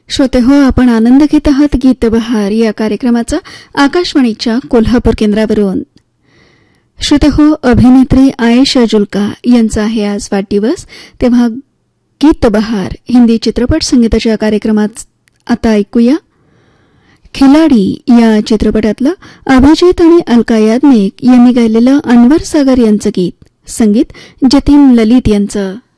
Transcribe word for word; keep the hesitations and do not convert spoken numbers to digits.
श्रोते हो, आपण आनंद घेत आहात गीत बहार या कार्यक्रमाचा आकाशवाणीच्या कोल्हापूर केंद्रावरून. श्रोते हो, अभिनेत्री आयेशा जुल्का यांचा आहे आज वाढदिवस. तेव्हा गीत बहार हिंदी चित्रपट संगीताच्या कार्यक्रमात आता ऐकूया खिलाडी या चित्रपटातलं अभिजित आणि अलका याज्ञिक यांनी गायलेलं अनवर सागर यांचं गीत, संगीत जतीन ललित यांचं.